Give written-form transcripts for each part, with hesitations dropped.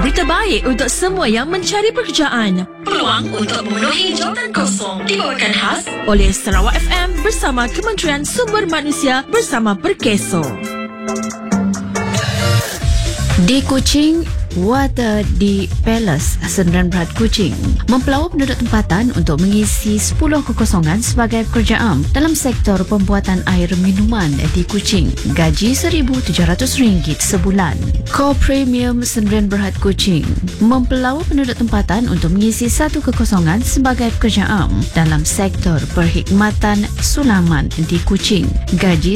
Berita baik untuk semua yang mencari pekerjaan. Peluang untuk memenuhi jawatan kosong dibawakan khas oleh Sarawak FM bersama Kementerian Sumber Manusia bersama Perkeso. Di Kuching, Water di Palace, Sdn Bhd Kuching mempelawak penduduk tempatan untuk mengisi 10 kekosongan sebagai pekerja am dalam sektor pembuatan air minuman di Kuching. Gaji RM1,700 sebulan. Co Premium Sdn Bhd Kuching mempelawak penduduk tempatan untuk mengisi 1 kekosongan sebagai pekerja am dalam sektor perkhidmatan sulaman di Kuching. Gaji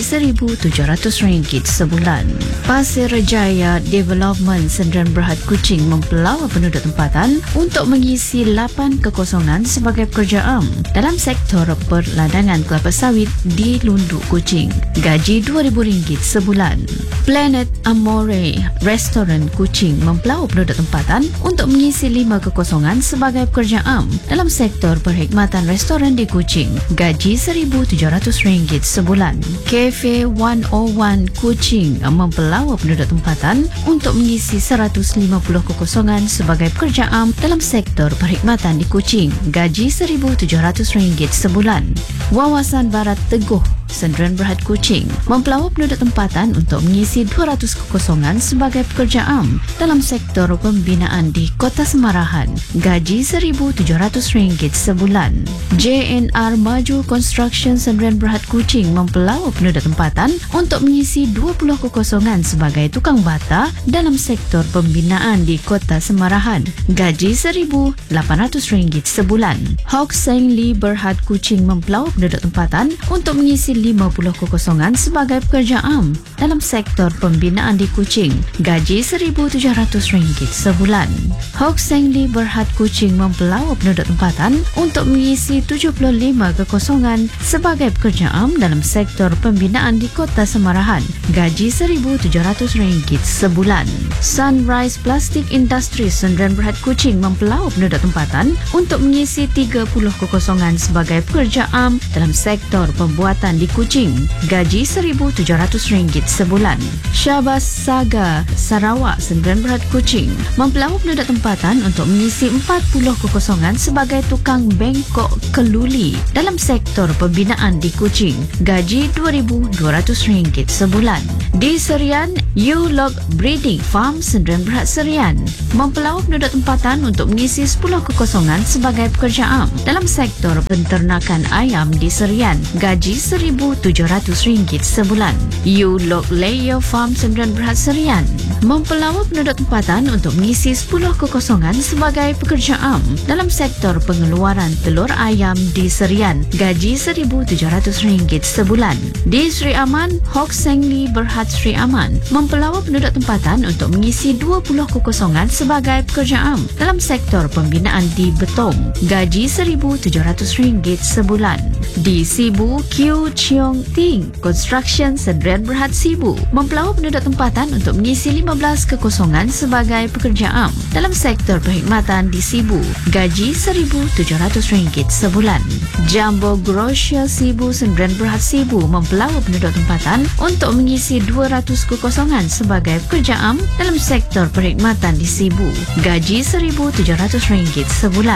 RM1,700 sebulan. Pasir Jaya Development Sdn Bhd Kuching mempelawak penduduk tempatan untuk mengisi 8 kekosongan sebagai pekerja am dalam sektor perladangan kelapa sawit di Lunduk Kuching. Gaji RM2,000 sebulan. Planet Amore Restoran Kuching mempelawak penduduk tempatan untuk mengisi 5 kekosongan sebagai pekerja am dalam sektor perkhidmatan restoran di Kuching. Gaji RM1,700 sebulan. Cafe 101 Kuching mempelawak penduduk tempatan untuk mengisi 150 kekosongan sebagai pekerja am dalam sektor perkhidmatan di Kuching. Gaji RM1,700 sebulan. Wawasan Barat Teguh Sdn Bhd Kuching mempelawak penduduk tempatan untuk mengisi 200 kekosongan sebagai pekerja am dalam sektor pembinaan di Kota Semarahan. Gaji RM1,700 sebulan. JNR Maju Construction Sdn Bhd Kuching mempelawak penduduk tempatan untuk mengisi 20 kekosongan sebagai tukang bata dalam sektor pembinaan di Kota Semarahan. Gaji RM1,800 sebulan. Hock Seng Lee Berhad Kuching mempelawak penduduk tempatan untuk mengisi 50 kekosongan sebagai pekerja am dalam sektor pembinaan di Kuching. Gaji RM1,700 sebulan. Hock Seng Lee Berhad Kuching mempelawak penduduk tempatan untuk mengisi 75 kekosongan sebagai pekerja am dalam sektor pembinaan di Kota Semarahan. Gaji RM1,700 sebulan. Sunrise Plastic Industry Sdn Bhd Kuching mempelawak penduduk tempatan untuk mengisi 30 kekosongan sebagai pekerja am dalam sektor pembuatan di Kuching. Gaji RM1,700 sebulan. Syabas Saga Sarawak Sdn Bhd Kuching mempelawak penduduk tempatan untuk mengisi 40 kekosongan sebagai tukang bengkok keluli dalam sektor pembinaan di Kuching. Gaji RM2,200 sebulan. Di Serian, U-Log Breeding Farm Sdn Bhd Serian mempelawak penduduk tempatan untuk mengisi 10 kekosongan sebagai pekerja am dalam sektor penternakan ayam di Serian. Gaji RM1,700 sebulan. U-Log Layer Farm Sdn Bhd Serian mempelawak penduduk tempatan untuk mengisi 10 kekosongan sebagai pekerja am dalam sektor pengeluaran telur ayam di Serian. Gaji RM1,700 sebulan. Di Sri Aman, Hock Seng Lee Berhad Sri Aman mempelawak penduduk tempatan untuk mengisi 20 kekosongan sebagai pekerja am dalam sektor pembinaan di Betong. Gaji RM1,700 sebulan. Di Sibu, Q Cheong Ting Construction Sdn Bhd Sibu mempelawak penduduk tempatan untuk mengisi 15 kekosongan sebagai pekerja am dalam sektor perkhidmatan di Sibu. Gaji RM1,700 sebulan. Jumbo Grocer Sibu Sdn Bhd Sibu mempelawak penduduk tempatan untuk mengisi 200 kekosongan sebagai pekerja am dalam sektor perkhidmatan di Sibu. Gaji RM1,700 sebulan.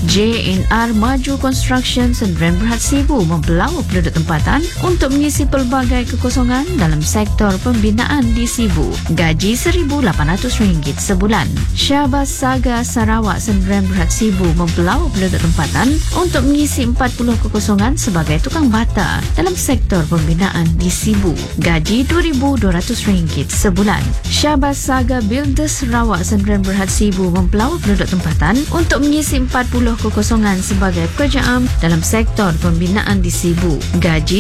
JNR Maju Construction Sdn Bhd Sibu mempelawak penduduk tempatan untuk mengisi pelbagai kekosongan dalam sektor pembinaan di Sibu. Gaji RM1,800 sebulan. Syabas Saga Sarawak Sdn Bhd Sibu mempelawak penduduk tempatan untuk mengisi 40 kekosongan sebagai tukang bata dalam sektor pembinaan di Sibu. Gaji RM2,200 sebulan. Syabas Saga Builders Sarawak Sdn Bhd Sibu mempelawak penduduk tempatan untuk mengisi 40 kekosongan sebagai pekerja am dalam sektor pembinaan di Sibu. Gaji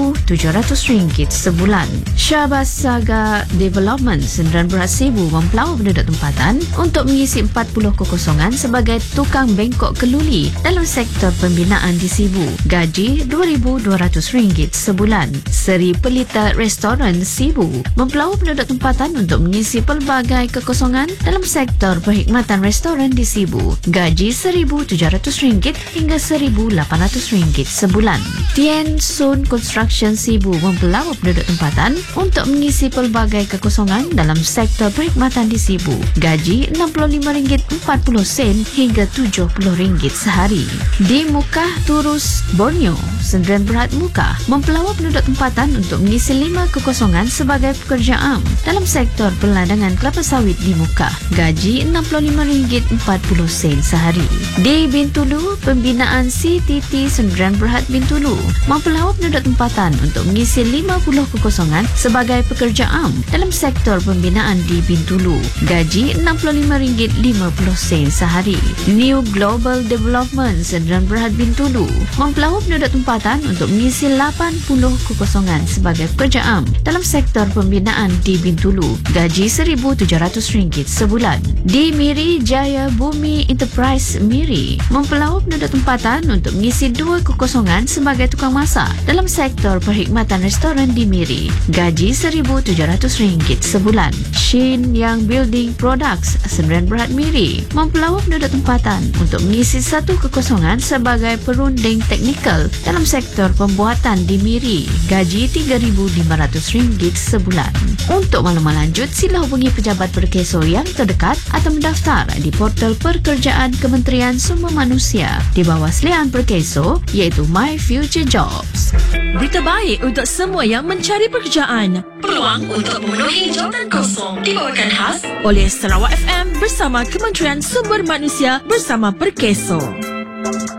RM1,700 sebulan. Syabas Saga Development Sdn Bhd Sibu mempelawak penduduk tempatan untuk mengisi 40 kekosongan sebagai tukang bengkok keluli dalam sektor pembinaan di Sibu. Gaji RM2,200 sebulan. Seri Pelita Restoran Sibu mempelawak penduduk tempatan untuk mengisi pelbagai kekosongan dalam sektor perkhidmatan restoran di Sibu. Gaji RM1,700 hingga RM1,800 sebulan. Tien Sun Construction Cebu mempelawap duduk tempatan untuk mengisi pelbagai kekosongan dalam sektor perkhidmatan di Cebu. Gaji RM65.40 hingga RM70 sehari. Di Mukah, Turus, Borneo, Sdn Bhd Mukah mempelawap duduk tempatan untuk mengisi 5 kekosongan sebagai pekerja am dalam sektor peladangan kelapa sawit di Mukah. Gaji RM65.40 sehari. Di Bintulu, pembinaan CTT Sdn Bhd Bintulu mempelawap duduk tempatan untuk mengisi 50 kekosongan sebagai pekerja am dalam sektor pembinaan di Bintulu. Gaji RM65.50 sehari. New Global Development Sdn Bhd Bintulu mempelawap duduk tempatan untuk mengisi 80 kekosongan sebagai pekerja am dalam sektor pembinaan di Bintulu. Gaji RM1,700 sebulan. Di Miri, Jaya Bumi Enterprise Miri mempelawap duduk tempatan untuk mengisi 2 kekosongan sebagai tukang masak dalam sektor perkhidmatan restoran di Miri. Gaji RM1,700 sebulan. Shin Yang Building Products Sdn Bhd Miri mempelawap duduk tempatan untuk mengisi 1 kekosongan sebagai perunding teknikal dalam sektor pembuatan di Miri. Gaji RM3,500 sebulan. Untuk maklumat lanjut, sila hubungi pejabat Perkeso yang terdekat atau mendaftar di portal pekerjaan Kementerian Sumber Manusia di bawah selian Perkeso iaitu My Future Jobs. Berita baik untuk semua yang mencari pekerjaan. Peluang untuk memenuhi jawatan kosong dibawakan khas oleh Sarawak FM bersama Kementerian Sumber Manusia bersama Perkeso.